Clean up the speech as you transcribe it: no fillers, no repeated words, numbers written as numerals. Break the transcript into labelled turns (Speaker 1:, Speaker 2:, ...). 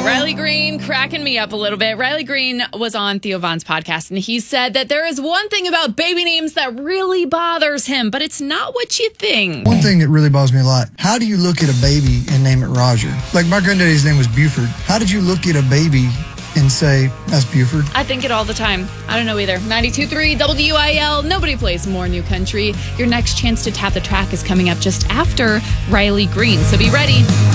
Speaker 1: Riley Green cracking me up a little bit. Riley Green was on Theo Von's podcast, and he said that there is one thing about baby names that really bothers him, but it's not what you think.
Speaker 2: One thing that really bothers me a lot, how do you look at a baby and name it Roger? Like my granddaddy's name was Buford. How did you look at a baby and say, that's Buford?
Speaker 1: I think it all the time. I don't know either. 92.3 WIL. Nobody plays more new country. Your next chance to tap the track is coming up just after Riley Green, so be ready.